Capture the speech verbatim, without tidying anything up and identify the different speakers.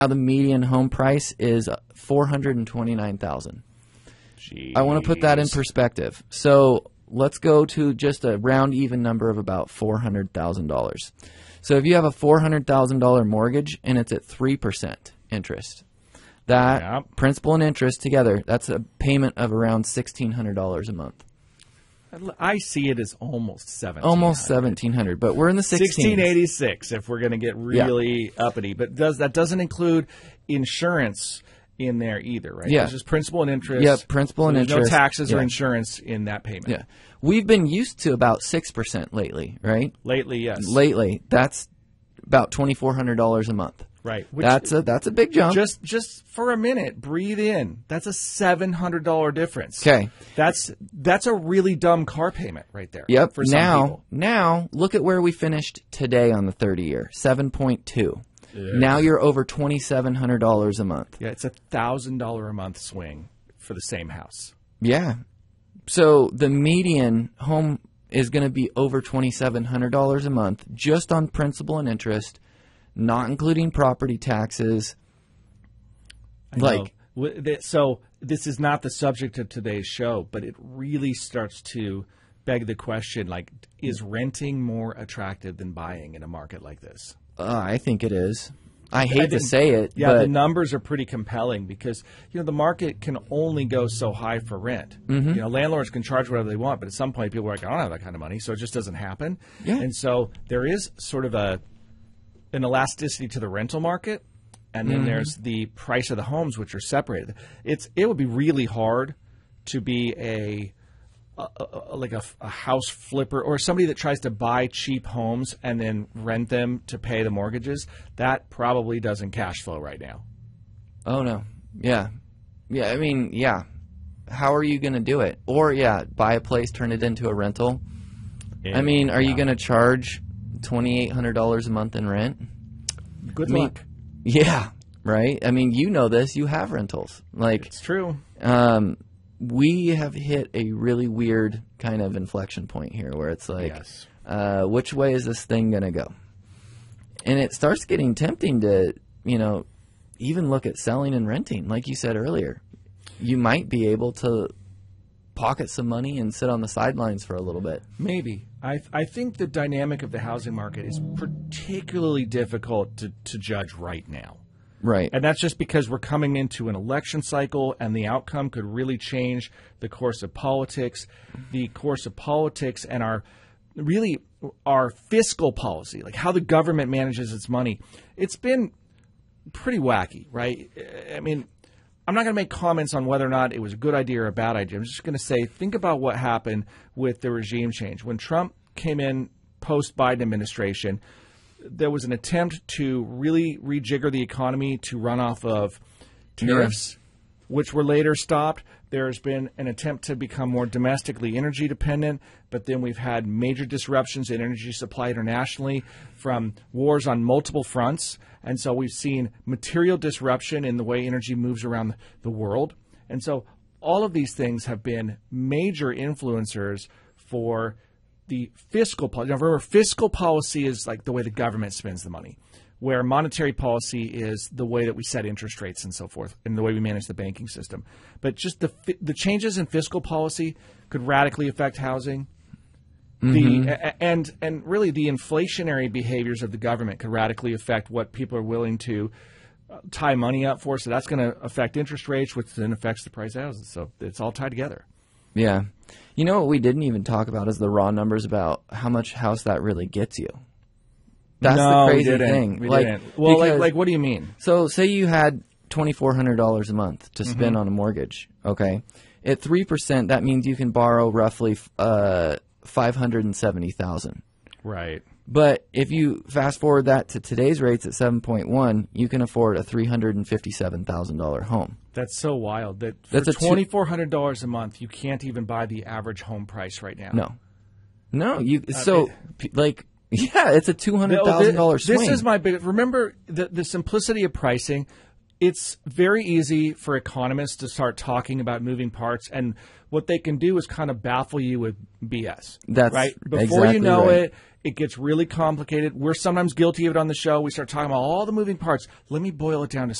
Speaker 1: the median home price is four hundred twenty-nine thousand dollars. I want to put that in perspective. So let's go to just a round even number of about four hundred thousand dollars. So if you have a four hundred thousand dollars mortgage and it's at three percent interest, that yep. principal and interest together, that's a payment of around sixteen hundred dollars a month.
Speaker 2: I see it as almost seventeen hundred.
Speaker 1: Almost seventeen hundred, but we're in the sixteens.
Speaker 2: sixteen eighty-six if we're going to get really yeah. uppity. But does that doesn't include insurance in there either, right?
Speaker 1: Yeah.
Speaker 2: It's just principal and interest.
Speaker 1: Yeah, principal
Speaker 2: so
Speaker 1: and
Speaker 2: there's
Speaker 1: interest.
Speaker 2: no taxes
Speaker 1: yeah.
Speaker 2: or insurance in that payment.
Speaker 1: Yeah. We've been used to about six percent lately, right?
Speaker 2: Lately, yes.
Speaker 1: Lately, that's about twenty-four hundred dollars a month.
Speaker 2: Right. Which,
Speaker 1: that's a that's a big jump.
Speaker 2: Just just for a minute, breathe in. That's a seven hundred dollars difference.
Speaker 1: Okay.
Speaker 2: That's that's a really dumb car payment right there.
Speaker 1: Yep.
Speaker 2: For some
Speaker 1: now,
Speaker 2: people.
Speaker 1: now look at where we finished today on the thirty year, seven point two. Yeah. Now you're over twenty-seven hundred dollars a month.
Speaker 2: Yeah, it's a one thousand dollars a month swing for the same house.
Speaker 1: Yeah. So the median home is going to be over twenty-seven hundred dollars a month just on principal and interest, not including property taxes.
Speaker 2: I like know. So this is not the subject of today's show, but it really starts to beg the question, like, is renting more attractive than buying in a market like this?
Speaker 1: Uh, I think it is. I hate I to say it.
Speaker 2: Yeah,
Speaker 1: but
Speaker 2: the numbers are pretty compelling because, you know, the market can only go so high for rent.
Speaker 1: Mm-hmm.
Speaker 2: You know, landlords can charge whatever they want, but at some point people are like, I don't have that kind of money, so it just doesn't happen.
Speaker 1: Yeah.
Speaker 2: And so there is sort of a an elasticity to the rental market, and then mm-hmm. there's the price of the homes, which are separated. It's It would be really hard to be a... A, a, like a, a house flipper or somebody that tries to buy cheap homes and then rent them to pay the mortgages. That probably doesn't cash flow right now.
Speaker 1: Oh, no. Yeah. Yeah, I mean, yeah. How are you going to do it? Or, yeah, buy a place, turn it into a rental. Yeah, I mean, are yeah. you going to charge twenty-eight hundred dollars a month in rent?
Speaker 2: Good
Speaker 1: I mean,
Speaker 2: luck.
Speaker 1: Yeah, right? I mean, you know this. You have rentals. Like,
Speaker 2: it's true.
Speaker 1: Um We have hit a really weird kind of inflection point here where it's like,
Speaker 2: yes.
Speaker 1: uh, which way is this thing going to go? And it starts getting tempting to, you know, even look at selling and renting. Like you said earlier, you might be able to pocket some money and sit on the sidelines for a little bit.
Speaker 2: Maybe. I I think the dynamic of the housing market is particularly difficult to, to judge right now.
Speaker 1: Right.
Speaker 2: And that's just because we're coming into an election cycle and the outcome could really change the course of politics, the course of politics and our really our fiscal policy, like how the government manages its money. It's been pretty wacky, right? I mean, I'm not going to make comments on whether or not it was a good idea or a bad idea. I'm just going to say, think about what happened with the regime change. When Trump came in post-Biden administration, there was an attempt to really rejigger the economy to run off of tariffs, yeah. which were later stopped. There's been an attempt to become more domestically energy dependent, but then we've had major disruptions in energy supply internationally from wars on multiple fronts. And so we've seen material disruption in the way energy moves around the world. And so all of these things have been major influencers for the fiscal policy. Now, remember, fiscal policy is like the way the government spends the money, where monetary policy is the way that we set interest rates and so forth, and the way we manage the banking system. But just the the changes in fiscal policy could radically affect housing. Mm-hmm. The and and really the inflationary behaviors of the government could radically affect what people are willing to tie money up for. So that's going to affect interest rates, which then affects the price of houses. So it's all tied together.
Speaker 1: Yeah. You know what we didn't even talk about is the raw numbers about how much house that really gets you. That's
Speaker 2: no,
Speaker 1: the crazy
Speaker 2: we didn't.
Speaker 1: thing.
Speaker 2: We
Speaker 1: like,
Speaker 2: didn't. Well,
Speaker 1: because,
Speaker 2: like, like, what do you mean?
Speaker 1: So, say you had twenty-four hundred dollars a month to spend mm-hmm. on a mortgage, okay? At three percent, that means you can borrow roughly uh, five hundred seventy thousand dollars.
Speaker 2: Right.
Speaker 1: But if you fast forward that to today's rates at seven point one, you can afford a three hundred fifty-seven thousand dollars home.
Speaker 2: That's so wild. That for
Speaker 1: That's a
Speaker 2: twenty-four hundred dollars a month, you can't even buy the average home price right now.
Speaker 1: No. No. you. Uh, so, it, like, yeah, it's a two hundred thousand dollars swing.
Speaker 2: This is my big – remember the, the simplicity of pricing. it's very easy for economists to start talking about moving parts, and what they can do is kind of baffle you with B S.
Speaker 1: That's
Speaker 2: right. Before
Speaker 1: exactly
Speaker 2: you know
Speaker 1: right.
Speaker 2: it, it gets really complicated. We're sometimes guilty of it on the show. We start talking about all the moving parts. Let me boil it down to